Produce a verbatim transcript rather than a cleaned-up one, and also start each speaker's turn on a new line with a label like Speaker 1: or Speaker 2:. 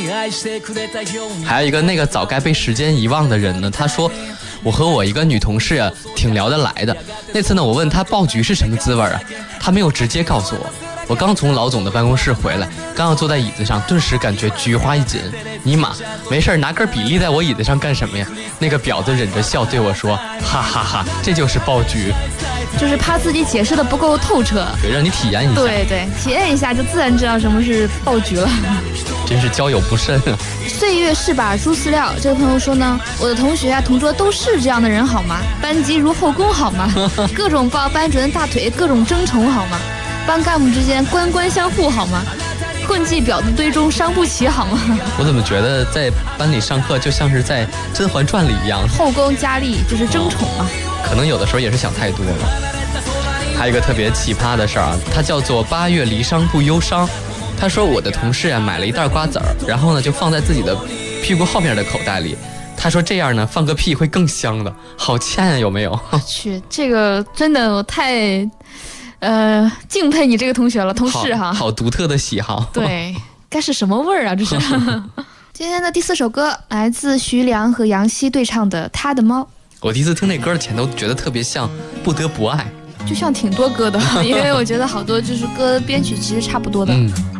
Speaker 1: 还有一个那个早该被时间遗忘的人呢，他说我和我一个女同事啊挺聊得来的，那次呢我问她爆菊是什么滋味啊，她没有直接告诉我。我刚从老总的办公室回来，刚要坐在椅子上，顿时感觉菊花一紧。尼玛，没事拿根比例在我椅子上干什么呀？那个婊子忍着笑对我说，哈哈哈，这就是爆菊。
Speaker 2: 就是怕自己解释的不够透彻，
Speaker 1: 对，让你体验一下。
Speaker 2: 对对，体验一下就自然知道什么是爆菊了。
Speaker 1: 真是交友不慎啊！
Speaker 2: 岁月是把猪饲料，这个朋友说呢，我的同学啊、同桌都是这样的人好吗？班级如后宫好吗？各种抱班主任大腿，各种争宠好吗？班干部之间官官相护好吗？混迹婊子堆中伤不起好吗？
Speaker 1: 我怎么觉得在班里上课就像是在《甄嬛传》里一样，
Speaker 2: 后宫佳丽就是争宠啊、
Speaker 1: 哦，可能有的时候也是想太多了。还有一个特别奇葩的事儿啊，它叫做八月离殇不忧伤。他说我的同事啊买了一袋瓜子儿，然后呢就放在自己的屁股后面的口袋里。他说这样呢放个屁会更香的，好欠啊，有没有？
Speaker 2: 去，这个真的我太。呃，敬佩你这个同学了，同事哈，
Speaker 1: 好, 好独特的喜好。
Speaker 2: 对，该是什么味儿啊？这是。今天的第四首歌来自徐良和杨希对唱的《他的猫》。
Speaker 1: 我第一次听那歌前都觉得特别像《不得不爱》，
Speaker 2: 就像挺多歌的，因为我觉得好多就是歌编曲其实差不多的。
Speaker 1: 嗯。